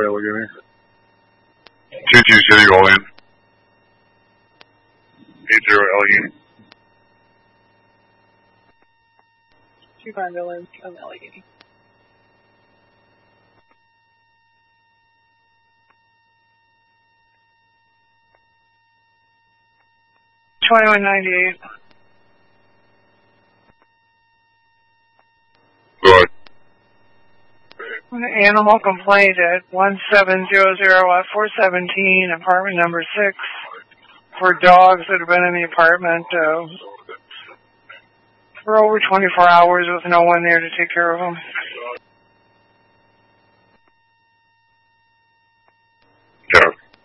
Allegheny. 22 City Hall in. 80 Allegheny. 25 Millers of Allegheny. $21.98. Go ahead. An animal complaint at 1700 at 417, apartment number 6, for dogs that have been in the apartment for over 24 hours with no one there to take care of them.